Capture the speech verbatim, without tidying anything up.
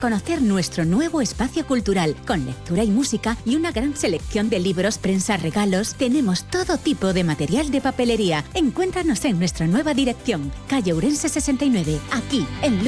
Conocer nuestro nuevo espacio cultural, con lectura y música y una gran selección de libros, prensa, regalos. Tenemos todo tipo de material de papelería. Encuéntranos en nuestra nueva dirección, calle Ourense sesenta y nueve, aquí en